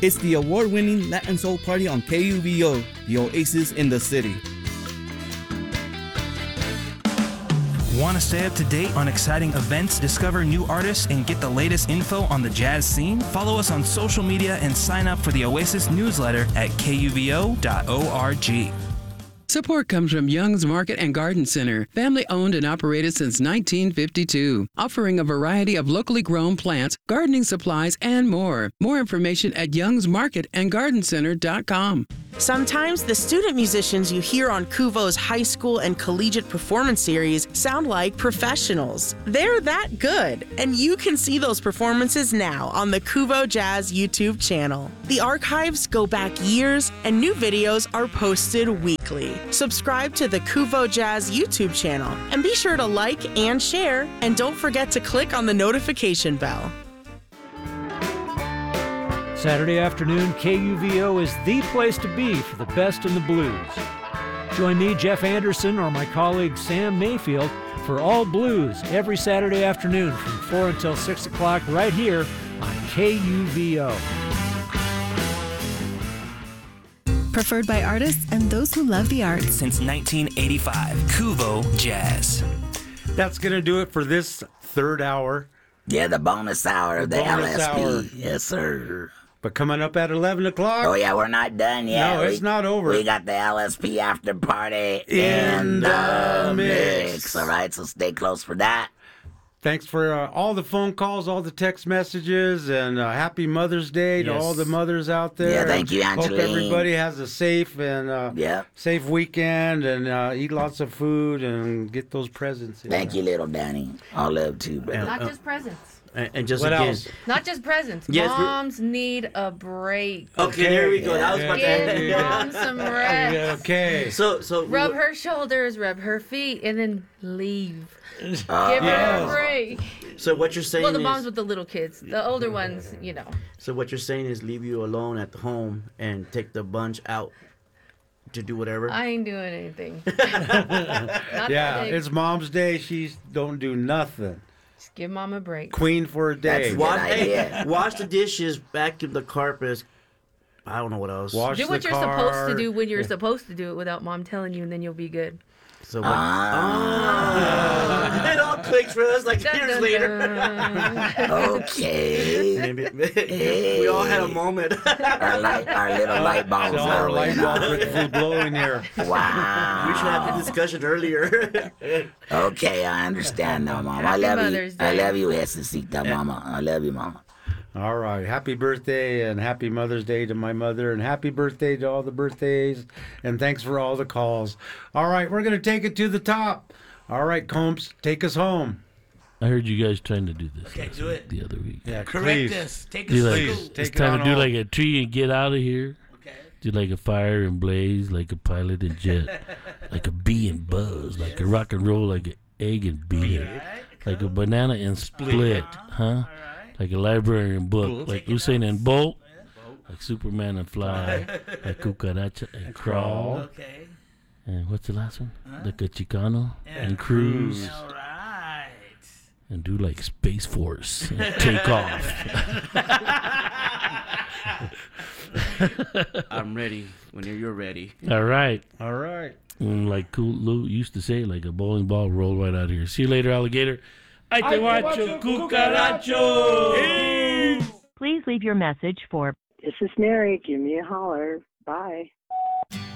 It's the award-winning Latin Soul Party on KUVO, the oasis in the city. Want to stay up to date on exciting events, discover new artists, and get the latest info on the jazz scene? Follow us on social media and sign up for the Oasis newsletter at kuvo.org. Support comes from Young's Market and Garden Center, family owned and operated since 1952, offering a variety of locally grown plants, gardening supplies, and more. More information at youngsmarketandgardencenter.com. Sometimes the student musicians you hear on KUVO's high school and collegiate performance series sound like professionals. They're that good, and you can see those performances now on the KUVO Jazz YouTube channel. The archives go back years, and new videos are posted weekly. Subscribe to the KUVO Jazz YouTube channel, and be sure to like and share, and don't forget to click on the notification bell. Saturday afternoon, KUVO is the place to be for the best in the blues. Join me, Jeff Anderson, or my colleague Sam Mayfield for All Blues every Saturday afternoon from 4 until 6 o'clock right here on KUVO. Preferred by artists and those who love the arts. Since 1985, KUVO Jazz. That's going to do it for this third hour. Yeah, the bonus hour of the bonus LSP. Hour. Yes, sir. But coming up at 11 o'clock. Oh, yeah, we're not done yet. No, it's not over. We got the LSP after party in the mix. All right, so stay close for that. Thanks for all the phone calls, all the text messages, and happy Mother's Day to all the mothers out there. Yeah, thank you, Angeline. Hope everybody has a safe and safe weekend and eat lots of food and get those presents. Thank you, little Danny. All love too, bro. Not just presents. And just what again, else? Not just presents. Yes, Moms need a break. Okay, there we go. That was about Give mom some rest. Okay. So rub her shoulders, rub her feet, and then leave. Give her a break. So what you're saying Well, the is, moms with the little kids. The older ones, you know. So what you're saying is leave you alone at the home and take the bunch out to do whatever. I ain't doing anything. It's Mom's Day. She don't do nothing. Just give mom a break. Queen for a day. Wash the dishes, vacuum the carpets. I don't know what else. Wash do what you're supposed to do when you're supposed to do it without mom telling you, and then you'll be good. So what? It all clicks for us like years later. Okay. Maybe we all had a moment. Our little light bulbs Our are light bulbs blowing here. Wow. We should have the discussion earlier. Okay, I understand now, Mom. Happy I love Mother's you. Day. I love you, Esecita, Mama. I love you, Mama. All right. Happy birthday and happy Mother's Day to my mother and happy birthday to all the birthdays. And thanks for all the calls. All right. We're going to take it to the top. All right, Combs, take us home. I heard you guys trying to do this do it. the other week. Yeah, Correct us. Take us Please, It's time to do like a tree and get out of here. Okay. Do like a fire and blaze, like a pilot and jet, like a bee and buzz, like a rock and roll, like an egg and bean, like a banana and split, huh? Like a library and book, like Usain and Bolt, like Superman and fly, like Cucaracha and crawl. Okay. And what's the last one? Like a Chicano and cruise. All right. And do like Space Force and take off. I'm ready whenever you're ready. All right. All right. And like Cool Lou used to say, like a bowling ball roll right out of here. See you later, alligator. Ay te guacho, cucaracho. Please leave your message for... This is Mary. Give me a holler. Bye.